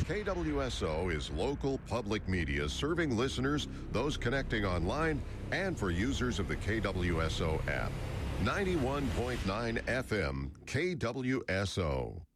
KWSO is local public media serving listeners, those connecting online, and for users of the KWSO app. 91.9 FM, KWSO.